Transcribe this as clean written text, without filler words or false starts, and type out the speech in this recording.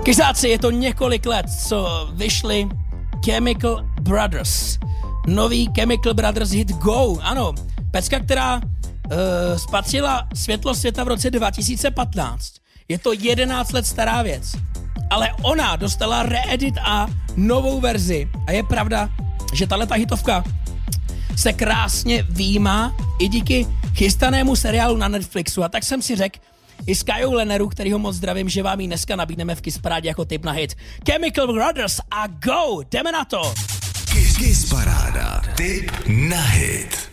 Kysáci, je to několik let, co vyšli Chemical Brothers. Nový Chemical Brothers hit Go. Ano, pecka, která spatřila světlo světa v roce 2015. Je to 11 let stará věc. Ale ona dostala reedit a novou verzi. A je pravda, že tahleta hitovka se krásně výjímá i díky chystanému seriálu na Netflixu. A tak jsem si řekl, i s Kajou Leneru, kterýho moc zdravím, že vám ji dneska nabídneme v Kiss Parádě jako tip na hit. Chemical Brothers a Go! Jdeme na to! Kiss Paráda. Tip na hit.